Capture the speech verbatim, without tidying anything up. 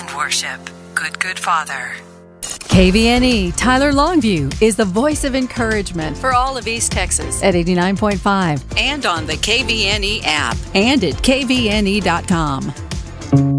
and worship. Good, good Father. K V N E Tyler Longview is the voice of encouragement for all of East Texas at eighty-nine point five And on the K V N E app. and at K V N E dot com.